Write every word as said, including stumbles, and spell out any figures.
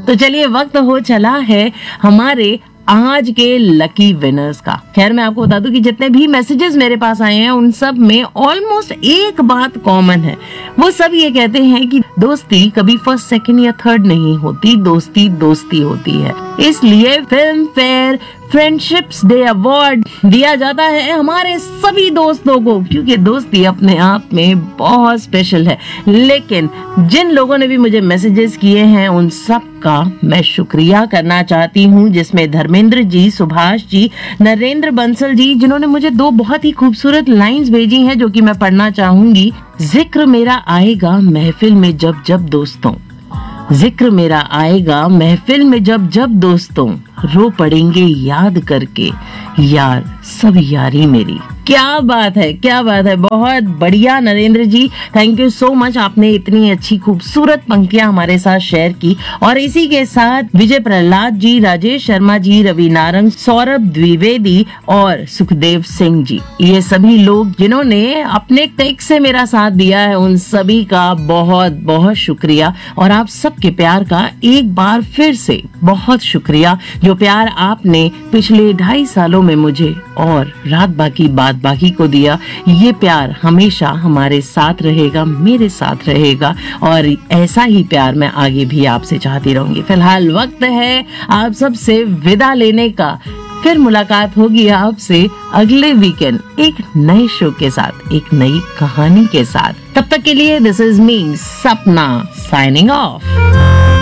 तो चलिए वक्त हो चला है हमारे आज के लकी विनर्स का। खैर मैं आपको बता दूं कि जितने भी मैसेजेस मेरे पास आए हैं उन सब में ऑलमोस्ट एक बात कॉमन है। वो सब ये कहते हैं कि दोस्ती कभी फर्स्ट सेकंड या थर्ड नहीं होती, दोस्ती दोस्ती होती है। इसलिए film fair friendships day award दिया जाता है हमारे सभी दोस्तों को, क्योंकि दोस्ती अपने आप में बहुत स्पेशल है। लेकिन जिन लोगों ने भी मुझे मैसेजेस किए हैं उन सब का मैं शुक्रिया करना चाहती हूँ, जिसमें धर्मेंद्र जी, सुभाष जी, नरेंद्र बंसल जी, जिन्होंने मुझे दो बहुत ही खूबसूरत लाइंस भेजी हैं जो कि मैं पढ़ना चाहूंगी। जिक्र मेरा आएगा महफिल में जब जब दोस्तों, जिक्र मेरा आएगा महफिल में जब जब दोस्तों, रो पड़ेंगे याद करके यार सब यारी मेरी। क्या बात है, क्या बात है, बहुत बढ़िया नरेंद्र जी, थैंक यू सो मच। आपने इतनी अच्छी खूबसूरत पंक्तियां हमारे साथ शेयर की। और इसी के साथ विजय प्रहलाद जी, राजेश शर्मा जी, रवि नारंग, सौरभ द्विवेदी और सुखदेव सिंह जी, ये सभी लोग जिन्होंने अपने टेक से मेरा साथ दिया है, उन सभी का बहुत बहुत शुक्रिया। और आप सबके प्यार का एक बार फिर से बहुत शुक्रिया, जो प्यार आपने पिछले ढाई सालों में मुझे और रात बाकी बात बाकी को दिया। ये प्यार हमेशा हमारे साथ रहेगा, मेरे साथ रहेगा, और ऐसा ही प्यार मैं आगे भी आपसे चाहती रहूंगी। फिलहाल वक्त है आप सबसे विदा लेने का। फिर मुलाकात होगी आपसे अगले वीकेंड एक नए शो के साथ, एक नई कहानी के साथ। तब तक के लिए दिस इज मी सपना साइनिंग ऑफ।